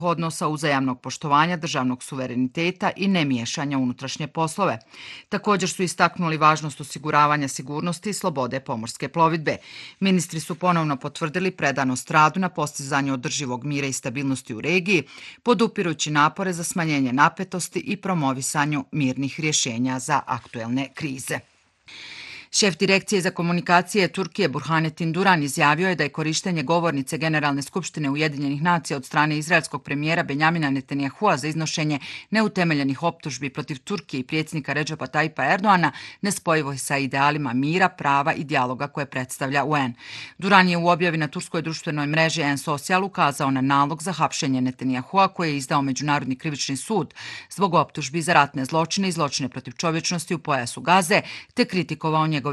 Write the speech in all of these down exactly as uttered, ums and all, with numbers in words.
odnosa, uzajamnog poštovanja državnog suvereniteta i nemiješanja u unutrašnje poslove. Također su istaknuli važnost osiguravanja sigurnosti i slobode pomorske plovidbe. Ministri su ponovno potvrdili predanost radu na postizanju održivog mira i stabilnosti u regiji, podupirujući napore za smanjenje napetosti i promovisanju mirnih rješenja za aktuelne krize. Šef direkcije za komunikacije Turkije Burhanettin Duran izjavio je da je korištenje govornice Generalne skupštine Ujedinjenih nacija od strane izraelskog premijera Benjamina Netanjahua za iznošenje neutemeljenih optužbi protiv Turkije i predsjednika Redžepa Tayyipa Erdoana nespojivo sa idealima mira, prava i dijaloga koje predstavlja U N. Duran je u objavi na turskoj društvenoj mreži N Social ukazao na nalog za hapšenje Netanjahua koji je izdao Međunarodni krivični sud zbog optužbi za ratne zločine i zločine protiv čovječnosti u pojasu Gaze, te kritikovao njegove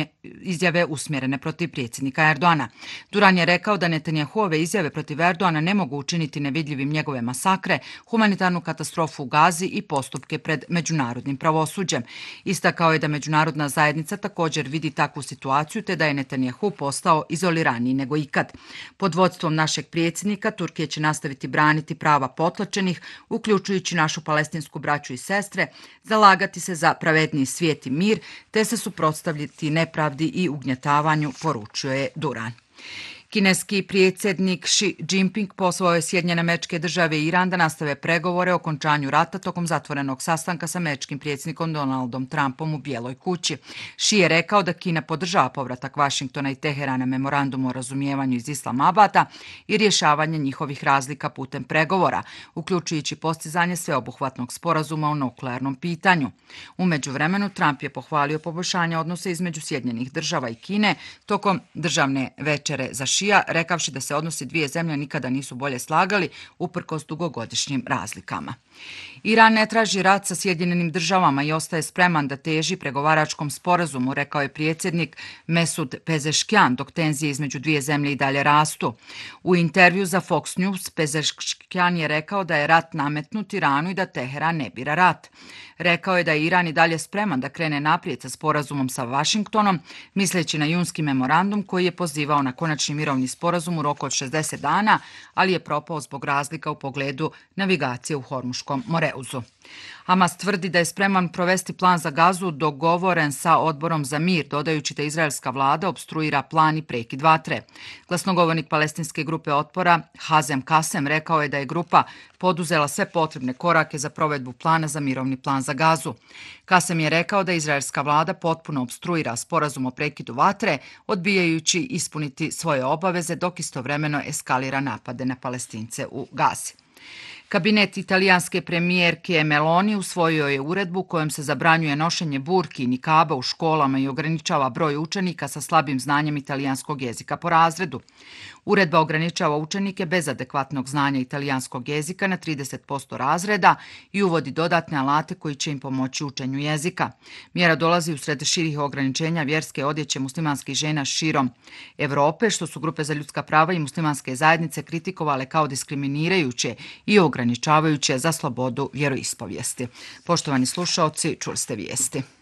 izjave usmjerene protiv predsjednika Erdoana. Duran je rekao da Netanjahuove izjave protiv Erdoana ne mogu učiniti nevidljivim njegove masakre, humanitarnu katastrofu u Gazi i postupke pred međunarodnim pravosuđem. Istakao je da međunarodna zajednica također vidi takvu situaciju te da je Netanjahu postao izoliraniji nego ikad. Pod vodstvom našeg predsjednika Turkija će nastaviti braniti prava potlačenih, uključujući našu palestinsku braću i sestre, zalagati se za pravedniji svijet i mir, te se suprotstavljati nepravdi i ugnjetavanju, poručio je Duran. Kineski predsjednik Xi Jinping pozvao je Sjedinjene Američke Države i Iran da nastave pregovore o okončanju rata tokom zatvorenog sastanka sa američkim predsjednikom Donaldom Trumpom u Bijeloj kući. Xi je rekao da Kina podržava povratak Vašingtona i Teherana memorandumu o razumijevanju iz Islamabada i rješavanje njihovih razlika putem pregovora, uključujući postizanje sveobuhvatnog sporazuma o nuklearnom pitanju. U međuvremenu Trump je pohvalio poboljšanje odnosa između Sjedinjenih Država i Kine tokom državne večere za Xi, rekavši da se odnosi dvije zemlje nikada nisu bolje slagali uprkos dugogodišnjim razlikama. Iran ne traži rat sa Sjedinjenim Državama i ostaje spreman da teži pregovaračkom sporazumu, rekao je predsjednik Mesud Pezeshkian, dok tenzije između dvije zemlje i dalje rastu. U intervju za Fox News Pezeshkian je rekao da je rat nametnut Iranu i da Teheran ne bira rat. Rekao je da je Iran i dalje spreman da krene naprijed sa sporazumom sa Vašingtonom, misleći na junski memorandum koji je pozivao na konačni mirovni sporazum u roku od šezdeset dana, ali je propao zbog razlika u pogledu navigacije u Hormuškom Moreuzu. Hamas tvrdi da je spreman provesti plan za Gazu dogovoren sa Odborom za mir, dodajući da izraelska vlada opstruira plan i prekid vatre. Glasnogovornik palestinske grupe otpora Hazem Kasem rekao je da je grupa poduzela sve potrebne korake za provedbu plana za mirovni plan za Gazu. Kasem je rekao da izraelska vlada potpuno opstruira sporazum o prekidu vatre, odbijajući ispuniti svoje obaveze dok istovremeno eskalira napade na Palestince u Gazi. Kabinet italijanske premijerke Meloni usvojio je uredbu kojom se zabranjuje nošenje burki i nikaba u školama i ograničava broj učenika sa slabim znanjem italijanskog jezika po razredu. Uredba ograničava učenike bez adekvatnog znanja italijanskog jezika na trideset posto razreda i uvodi dodatne alate koji će im pomoći učenju jezika. Mjera dolazi usred širih ograničenja vjerske odjeće muslimanskih žena širom Europe, što su grupe za ljudska prava i muslimanske zajednice kritikovale kao diskriminirajuće i ograničavajuće za slobodu vjeroispovijesti. Poštovani slušaoci, čuli ste vijesti.